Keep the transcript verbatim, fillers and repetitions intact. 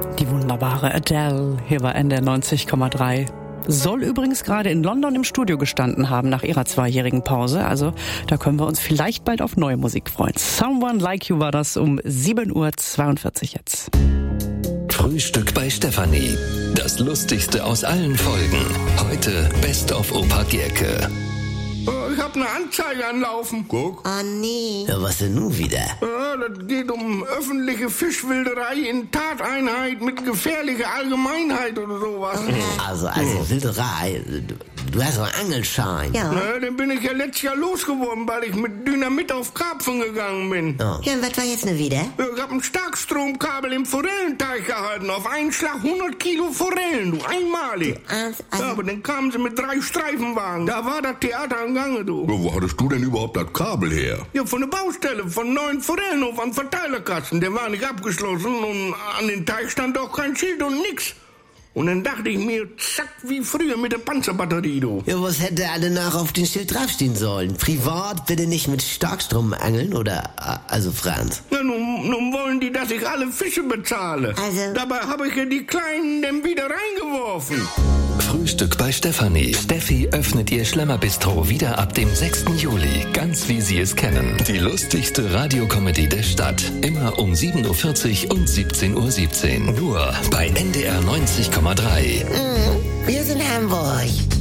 Die wunderbare Adele hier bei N D R neunzig Komma drei. Soll übrigens gerade in London im Studio gestanden haben nach ihrer zweijährigen Pause. Also da können wir uns vielleicht bald auf neue Musik freuen. Someone Like You war das um sieben Uhr zweiundvierzig jetzt. Frühstück bei Stefanie. Das Lustigste aus allen Folgen. Heute Best of Opa Gerke. Ich hab eine Anzeige anlaufen. Guck. Oh nee. Ja, was denn nun wieder? Ja, das geht um öffentliche Fischwilderei in Tateinheit mit gefährlicher Allgemeinheit oder sowas. Also, also Wilderei. Du, du hast einen Angelschein. Ja. Na, den bin ich ja letztes Jahr losgeworden, weil ich mit Dynamit auf Karpfen gegangen bin. Oh. Ja, und was war jetzt nur wieder? Ich hab ein Starkstromkabel im Forellenteich gehalten. Auf einen Schlag hundert Kilo Forellen, du, einmalig. Also, also. Ja, aber dann kamen sie mit drei Streifenwagen. Da war das Theater am Gange, du. Ja, wo hattest du denn überhaupt das Kabel her? Ja, von der Baustelle, von neuen Forellenhof am Verteilerkasten. Der war nicht abgeschlossen und an den Teich stand auch kein Schild und nix. Und dann dachte ich mir, zack, wie früher mit der Panzerbatterie, du. Ja, was hätte alle nach auf den Schild draufstehen sollen? Privat bitte nicht mit Starkstrom angeln, oder? Also, Franz? Ja, nun, nun wollen die, dass ich alle Fische bezahle. Also? Dabei habe ich ja die Kleinen dann wieder reingeworfen. Frühstück bei Stefanie. Steffi öffnet ihr Schlemmerbistro wieder ab dem sechsten Juli. Ganz wie Sie es kennen. Die lustigste Radiokomödie der Stadt. Immer um sieben Uhr vierzig und siebzehn Uhr siebzehn. Nur bei N D R neunzig Komma drei. Mhm. Wir sind Hamburg.